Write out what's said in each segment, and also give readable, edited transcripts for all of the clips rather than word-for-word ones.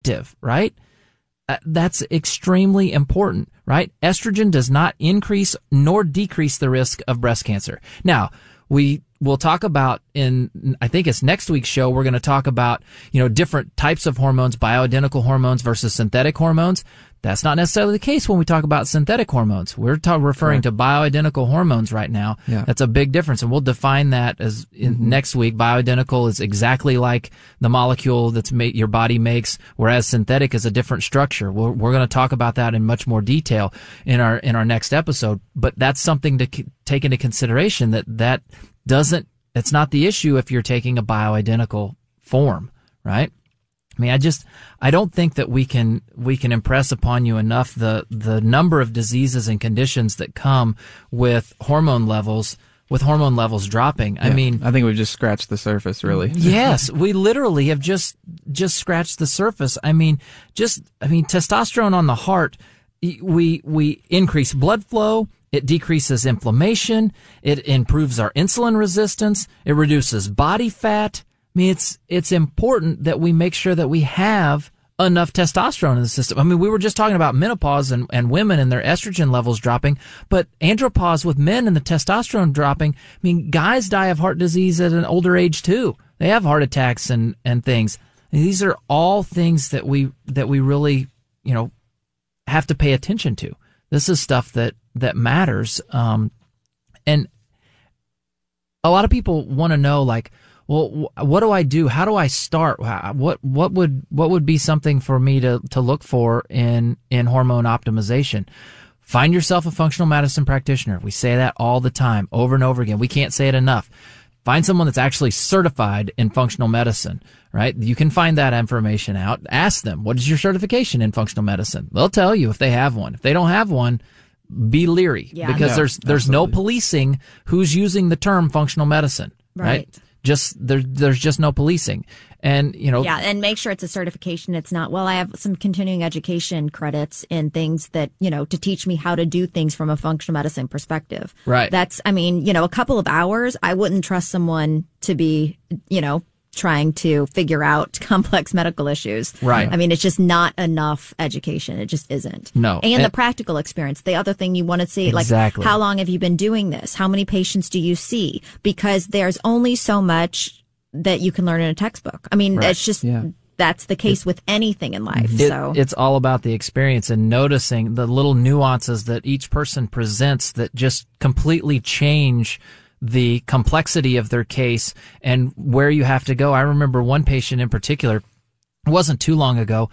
active, right? That's extremely important, right? Estrogen does not increase nor decrease the risk of breast cancer. Now, we'll talk about I think it's next week's show, we're going to talk about, different types of hormones, bioidentical hormones versus synthetic hormones. That's not necessarily the case when we talk about synthetic hormones. We're referring to bioidentical hormones right now. Yeah. That's a big difference, and we'll define that as next week. Bioidentical is exactly like the molecule that's your body makes, whereas synthetic is a different structure. We're going to talk about that in much more detail in our next episode. But that's something to take into consideration. It's not the issue if you're taking a bioidentical form, right? I mean, I don't think that we can impress upon you enough the number of diseases and conditions that come with hormone levels dropping. Yeah, I mean, I think we've just scratched the surface, really. Yes, we literally have just scratched the surface. I mean, testosterone on the heart, we increase blood flow. It decreases inflammation. It improves our insulin resistance. It reduces body fat. I mean, it's important that we make sure that we have enough testosterone in the system. I mean, we were just talking about menopause and women and their estrogen levels dropping, but andropause with men and the testosterone dropping. I mean, guys die of heart disease at an older age too. They have heart attacks and things. And these are all things that we really, have to pay attention to. This is stuff that matters. And a lot of people want to know, like, well, what do I do? How do I start? What would be something for me to look for in hormone optimization? Find yourself a functional medicine practitioner. We say that all the time, over and over again. We can't say it enough. Find someone that's actually certified in functional medicine, right? You can find that information out. Ask them, what is your certification in functional medicine? They'll tell you if they have one. If they don't have one, be leery, because there's no policing who's using the term functional medicine, right? There's just no policing. And, and make sure it's a certification. It's not, well, I have some continuing education credits in things that, to teach me how to do things from a functional medicine perspective. Right. That's, a couple of hours, I wouldn't trust someone to be, trying to figure out complex medical issues. Right. I mean, it's just not enough education. It just isn't. No. And the practical experience. The other thing you want to see, exactly. Like, how long have you been doing this? How many patients do you see? Because there's only so much that you can learn in a textbook. I mean, It's just, that's the case with anything in life. It's all about the experience and noticing the little nuances that each person presents that just completely change the complexity of their case and where you have to go. I remember one patient in particular, it wasn't too long ago.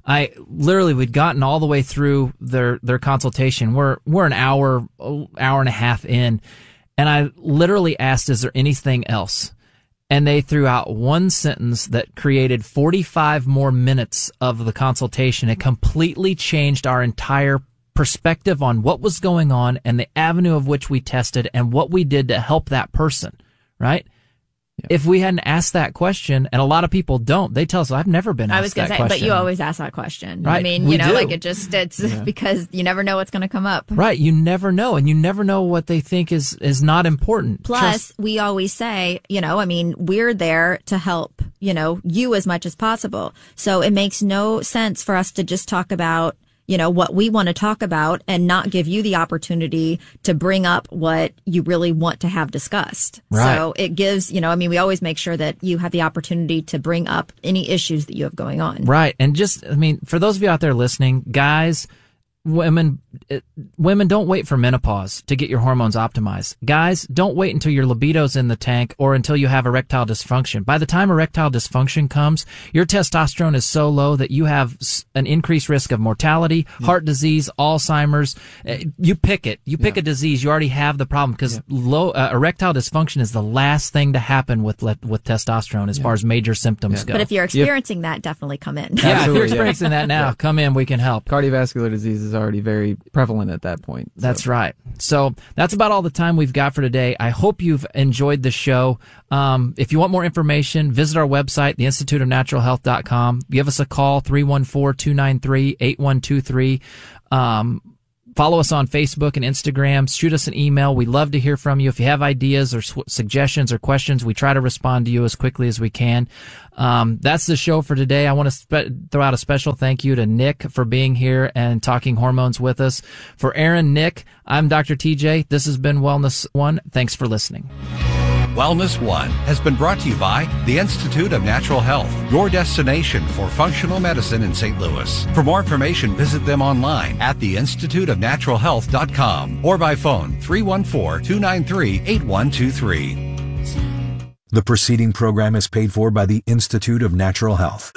We'd gotten all the way through their consultation. We're an hour and a half in, and I literally asked, is there anything else? And they threw out one sentence that created 45 more minutes of the consultation. It completely changed our entire perspective on what was going on and the avenue of which we tested and what we did to help that person, right? Yeah. If we hadn't asked that question, and a lot of people don't, they tell us, I've never been asked that question. But you always ask that question. Right. I mean, it's because you never know what's going to come up. Right. You never know. And you never know what they think is not important. Plus, we always say, we're there to help, you as much as possible. So it makes no sense for us to just talk about what we want to talk about and not give you the opportunity to bring up what you really want to have discussed. Right. So it gives, we always make sure that you have the opportunity to bring up any issues that you have going on. Right. And for those of you out there listening, guys, women, don't wait for menopause to get your hormones optimized. Guys, don't wait until your libido's in the tank or until you have erectile dysfunction. By the time erectile dysfunction comes, your testosterone is so low that you have an increased risk of mortality, heart disease, Alzheimer's. You pick it. You pick a disease, you already have the problem, because low erectile dysfunction is the last thing to happen with testosterone as far as major symptoms go. But if you're experiencing that, definitely come in. Yeah, if you're experiencing that now, come in. We can help. Cardiovascular disease is already very prevalent at that point. So. That's right. So that's about all the time we've got for today. I hope you've enjoyed the show. If you want more information, visit our website, theinstituteofnaturalhealth.com. Give us a call, 314-293-8123. Follow us on Facebook and Instagram. Shoot us an email. We love to hear from you. If you have ideas or suggestions or questions, we try to respond to you as quickly as we can. That's the show for today. I want to throw out a special thank you to Nick for being here and talking hormones with us. For Aaron, Nick, I'm Dr. TJ. This has been Wellness One. Thanks for listening. Wellness One has been brought to you by the Institute of Natural Health, your destination for functional medicine in St. Louis. For more information, visit them online at theinstituteofnaturalhealth.com or by phone 314-293-8123. The preceding program is paid for by the Institute of Natural Health.